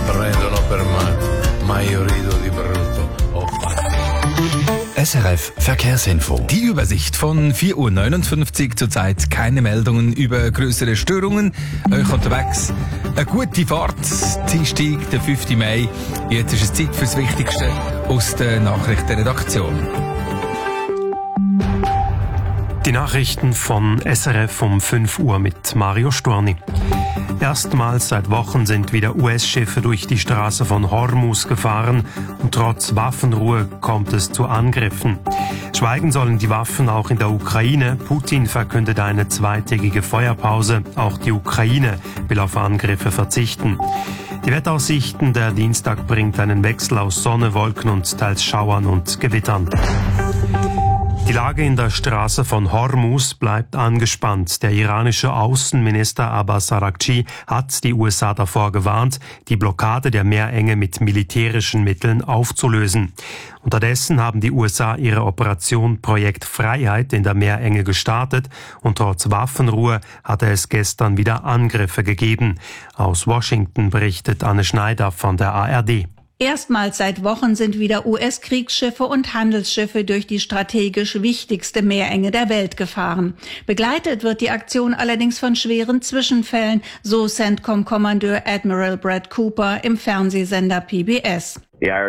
prendono per matti, ma io rido di brutto. SRF Verkehrsinfo. Die Übersicht von 4.59 Uhr, zurzeit keine Meldungen über größere Störungen. Euch unterwegs eine gute Fahrt, Dienstag, der 5. Mai. Jetzt ist es Zeit fürs Wichtigste aus der Nachrichtenredaktion. Die Nachrichten von SRF um 5 Uhr mit Mario Storni. Erstmals seit Wochen sind wieder US-Schiffe durch die Straße von Hormuz gefahren und trotz Waffenruhe kommt es zu Angriffen. Schweigen sollen die Waffen auch in der Ukraine. Putin verkündet eine zweitägige Feuerpause. Auch die Ukraine will auf Angriffe verzichten. Die Wetteraussichten, der Dienstag bringt einen Wechsel aus Sonne, Wolken und teils Schauern und Gewittern. Die Lage in der Straße von Hormuz bleibt angespannt. Der iranische Außenminister Abbas Araghchi hat die USA davor gewarnt, die Blockade der Meerenge mit militärischen Mitteln aufzulösen. Unterdessen haben die USA ihre Operation Projekt Freiheit in der Meerenge gestartet und trotz Waffenruhe hatte es gestern wieder Angriffe gegeben. Aus Washington berichtet Anne Schneider von der ARD. Erstmals seit Wochen sind wieder US-Kriegsschiffe und Handelsschiffe durch die strategisch wichtigste Meerenge der Welt gefahren. Begleitet wird die Aktion allerdings von schweren Zwischenfällen, so CENTCOM-Kommandeur Admiral Brad Cooper im Fernsehsender PBS.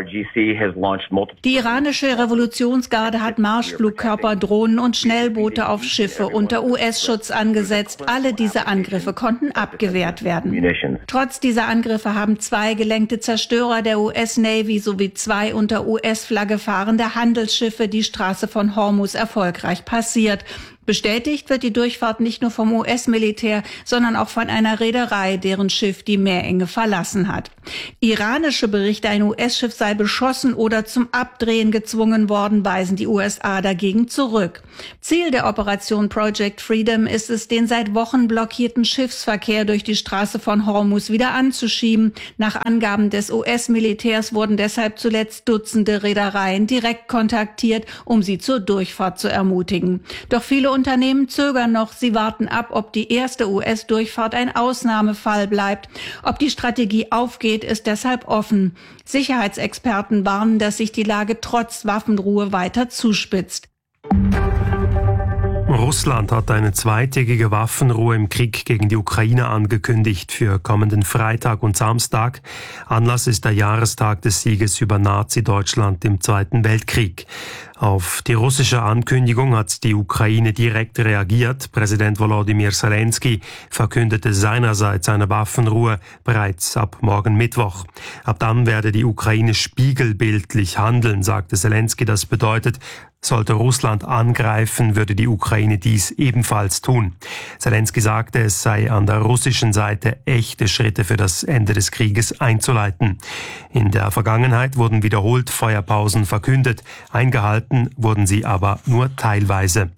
Die iranische Revolutionsgarde hat Marschflugkörper, Drohnen und Schnellboote auf Schiffe unter US-Schutz angesetzt. Alle diese Angriffe konnten abgewehrt werden. Trotz dieser Angriffe haben 2 gelenkte Zerstörer der US-Navy sowie 2 unter US-Flagge fahrende Handelsschiffe die Straße von Hormuz erfolgreich passiert. Bestätigt wird die Durchfahrt nicht nur vom US-Militär, sondern auch von einer Reederei, deren Schiff die Meerenge verlassen hat. Iranische Berichte, ein US-Schiff sei beschossen oder zum Abdrehen gezwungen worden, weisen die USA dagegen zurück. Ziel der Operation Project Freedom ist es, den seit Wochen blockierten Schiffsverkehr durch die Straße von Hormuz wieder anzuschieben. Nach Angaben des US-Militärs wurden deshalb zuletzt Dutzende Reedereien direkt kontaktiert, um sie zur Durchfahrt zu ermutigen. Doch viele Unternehmen zögern noch. Sie warten ab, ob die erste US-Durchfahrt ein Ausnahmefall bleibt. Ob die Strategie aufgeht, ist deshalb offen. Sicherheitsexperten warnen, dass sich die Lage trotz Waffenruhe weiter zuspitzt. Russland hat eine zweitägige Waffenruhe im Krieg gegen die Ukraine angekündigt für kommenden Freitag und Samstag. Anlass ist der Jahrestag des Sieges über Nazi-Deutschland im Zweiten Weltkrieg. Auf die russische Ankündigung hat die Ukraine direkt reagiert. Präsident Volodymyr Zelensky verkündete seinerseits eine Waffenruhe bereits ab morgen Mittwoch. Ab dann werde die Ukraine spiegelbildlich handeln, sagte Zelensky. Das bedeutet, sollte Russland angreifen, würde die Ukraine dies ebenfalls tun. Zelensky sagte, es sei an der russischen Seite echte Schritte für das Ende des Krieges einzuleiten. In der Vergangenheit wurden wiederholt Feuerpausen verkündet, eingehalten wurden sie aber nur teilweise.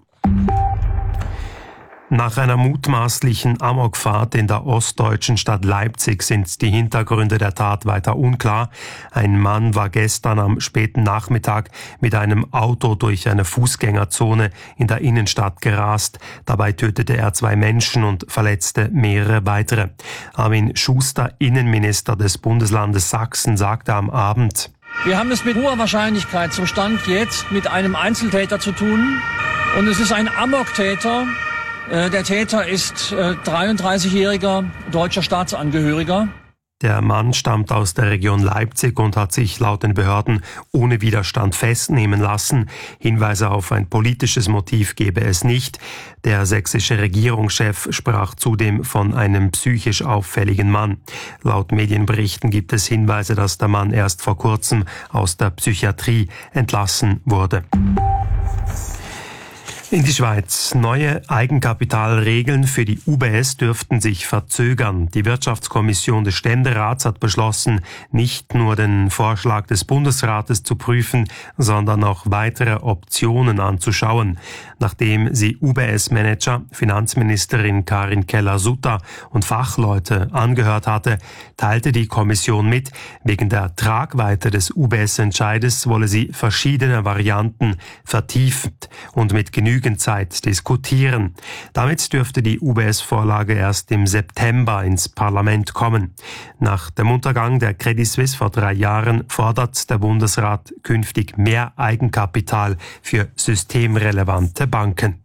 Nach einer mutmaßlichen Amokfahrt in der ostdeutschen Stadt Leipzig sind die Hintergründe der Tat weiter unklar. Ein Mann war gestern am späten Nachmittag mit einem Auto durch eine Fußgängerzone in der Innenstadt gerast. Dabei tötete er 2 Menschen und verletzte mehrere weitere. Armin Schuster, Innenminister des Bundeslandes Sachsen, sagte am Abend: Wir haben es mit hoher Wahrscheinlichkeit zum Stand jetzt mit einem Einzeltäter zu tun. Und es ist ein Amoktäter. Der Täter ist 33-jähriger deutscher Staatsangehöriger. Der Mann stammt aus der Region Leipzig und hat sich laut den Behörden ohne Widerstand festnehmen lassen. Hinweise auf ein politisches Motiv gebe es nicht. Der sächsische Regierungschef sprach zudem von einem psychisch auffälligen Mann. Laut Medienberichten gibt es Hinweise, dass der Mann erst vor kurzem aus der Psychiatrie entlassen wurde. In die Schweiz. Neue Eigenkapitalregeln für die UBS dürften sich verzögern. Die Wirtschaftskommission des Ständerats hat beschlossen, nicht nur den Vorschlag des Bundesrates zu prüfen, sondern auch weitere Optionen anzuschauen. Nachdem sie UBS-Manager, Finanzministerin Karin Keller-Sutter und Fachleute angehört hatte, teilte die Kommission mit, wegen der Tragweite des UBS-Entscheides wolle sie verschiedene Varianten vertieft und mit genügend genügend Zeit diskutieren. Damit dürfte die UBS-Vorlage erst im September ins Parlament kommen. Nach dem Untergang der Credit Suisse vor 3 Jahren fordert der Bundesrat künftig mehr Eigenkapital für systemrelevante Banken.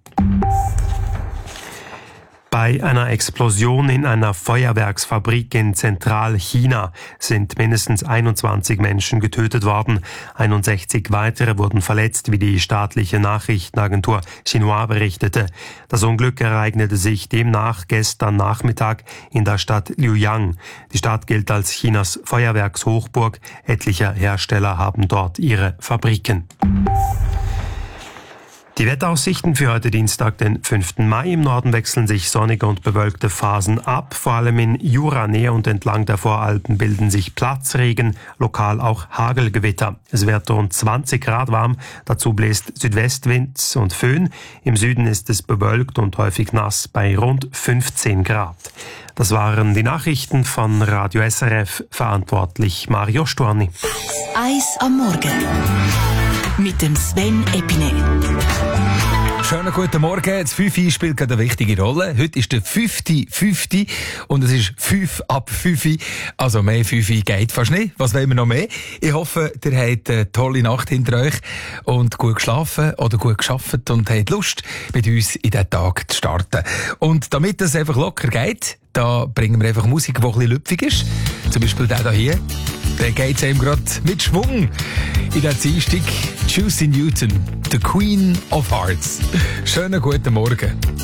Bei einer Explosion in einer Feuerwerksfabrik in Zentralchina sind mindestens 21 Menschen getötet worden. 61 weitere wurden verletzt, wie die staatliche Nachrichtenagentur Xinhua berichtete. Das Unglück ereignete sich demnach gestern Nachmittag in der Stadt Liuyang. Die Stadt gilt als Chinas Feuerwerkshochburg. Etliche Hersteller haben dort ihre Fabriken. Die Wetteraussichten für heute Dienstag, den 5. Mai. Im Norden wechseln sich sonnige und bewölkte Phasen ab. Vor allem in Juranähe und entlang der Voralpen bilden sich Platzregen, lokal auch Hagelgewitter. Es wird rund 20 Grad warm, dazu bläst Südwestwind und Föhn. Im Süden ist es bewölkt und häufig nass bei rund 15 Grad. Das waren die Nachrichten von Radio SRF, verantwortlich Mario Storni. Eis am Morgen mit dem Sven Epine. Schönen guten Morgen. Das 5 spielt gerade eine wichtige Rolle. Heute ist der 5. und es ist 5 ab 5. Also mehr 5 geht fast nicht. Was wollen wir noch mehr? Ich hoffe, ihr habt eine tolle Nacht hinter euch und gut geschlafen oder gut gearbeitet und habt Lust, mit uns in diesen Tag zu starten. Und damit es einfach locker geht, da bringen wir einfach Musik, die ein bisschen lüpfig ist. Zum Beispiel der hier. Der geht eben gerade mit Schwung in der Dienstag. Juicy Newton, the Queen of Hearts. Schönen guten Morgen.